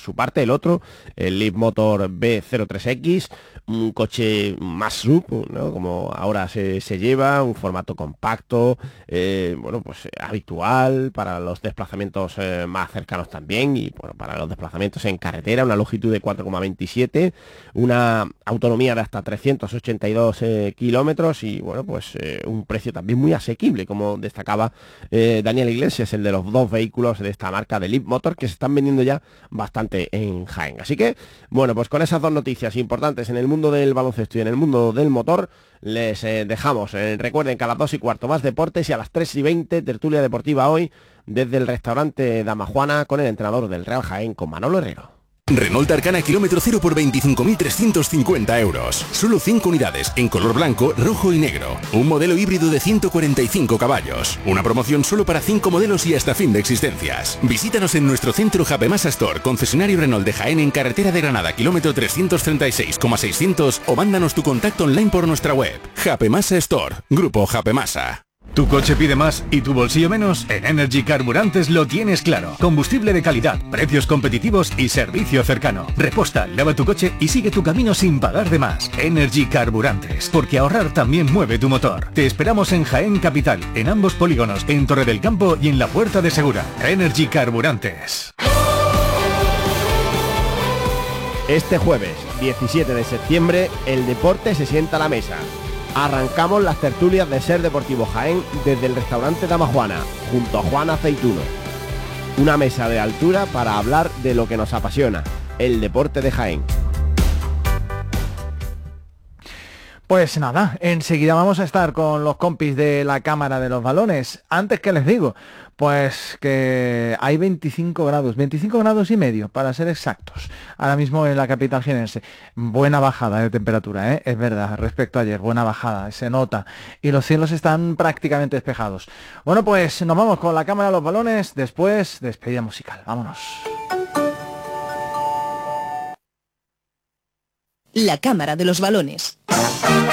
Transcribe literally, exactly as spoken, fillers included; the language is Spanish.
su parte. El otro, el Leapmotor B cero tres X, un coche más sub, ¿no? Como ahora se, se lleva, un formato compacto, eh, bueno, pues habitual para los desplazamientos eh, más cercanos también, y bueno, para los desplazamientos en carretera, una longitud de cuatro coma veintisiete, una autonomía de hasta trescientos ochenta y dos eh, kilómetros, y bueno, pues eh, un precio también muy asequible, como destacaba eh, Daniel Iglesias, el de los dos vehículos de esta marca de Leapmotor, que se están vendiendo ya bastante en Jaén. Así que, bueno, pues con esas dos noticias importantes en el mundo del baloncesto y en el mundo del motor, les eh, dejamos. Eh, recuerden que a las dos y cuarto más deportes, y a las tres y veinte tertulia deportiva hoy desde el restaurante Dama Juana con el entrenador del Real Jaén, con Manolo Herrero. Renault Arcana kilómetro cero por veinticinco mil trescientos cincuenta euros. Solo cinco unidades en color blanco, rojo y negro. Un modelo híbrido de ciento cuarenta y cinco caballos. Una promoción solo para cinco modelos y hasta fin de existencias. Visítanos en nuestro centro Japemasa Store, concesionario Renault de Jaén, en carretera de Granada, kilómetro trescientos treinta y seis coma seiscientos, o mándanos tu contacto online por nuestra web. Japemasa Store, Grupo Japemasa. ¿Tu coche pide más y tu bolsillo menos? En Energy Carburantes lo tienes claro. Combustible de calidad, precios competitivos y servicio cercano. Reposta, lava tu coche y sigue tu camino sin pagar de más. Energy Carburantes, porque ahorrar también mueve tu motor. Te esperamos en Jaén Capital, en ambos polígonos, en Torre del Campo y en la Puerta de Segura. Energy Carburantes. Este jueves, diecisiete de septiembre, el deporte se sienta a la mesa. Arrancamos las tertulias de Ser Deportivo Jaén desde el restaurante Dama Juana, junto a Juan Aceituno. Una mesa de altura para hablar de lo que nos apasiona, el deporte de Jaén. Pues nada, enseguida vamos a estar con los compis de la Cámara de los Balones. Antes, que les digo, pues que hay veinticinco grados, veinticinco grados y medio para ser exactos, ahora mismo en la capital jienense. Buena bajada de temperatura, ¿eh? Es verdad, respecto a ayer, buena bajada, se nota. Y los cielos están prácticamente despejados. Bueno, pues nos vamos con la Cámara de los Balones, después despedida musical. Vámonos. La Cámara de los Balones.